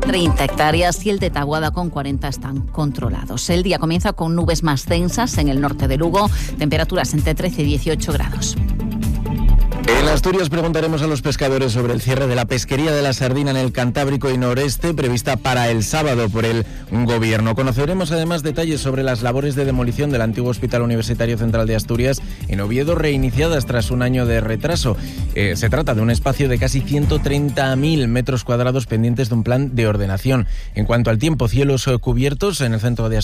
30 hectáreas y el de Taboada con 40 están controlados. El día comienza con nubes más densas en el norte de Lugo, temperaturas entre 13 y 18 grados. En Asturias preguntaremos a los pescadores sobre el cierre de la pesquería de la sardina en el Cantábrico y Noreste, prevista para el sábado por el Gobierno. Conoceremos además detalles sobre las labores de demolición del antiguo Hospital Universitario Central de Asturias en Oviedo, reiniciadas tras un año de retraso. Se trata de un espacio de casi 130.000 metros cuadrados pendientes de un plan de ordenación. En cuanto al tiempo, cielos cubiertos en el centro de Asturias.